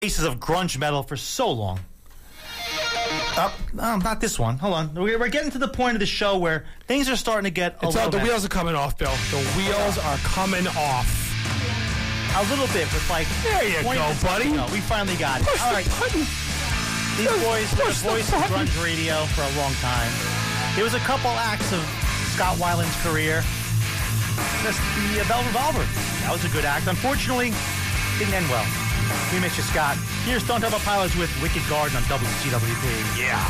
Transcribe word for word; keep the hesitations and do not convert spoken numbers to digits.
Faces of grunge metal for so long. Oh, no, not this one. Hold on. We're, we're getting to the point of the show where things are starting to get a it's little all, The bit. wheels are coming off, Bill. The wheels are coming off. A little bit with like... There you go, buddy. No, we finally got it. Push All the right. button. These boys were the Push the voice of button. grunge radio for a long time. There was a couple acts of Scott Weiland's career. Just the uh, Bell Revolver. That was a good act. Unfortunately, didn't end well. We miss you, Scott. Here's Stone Temple Pilots with Wicked Garden on W C W P. Yeah.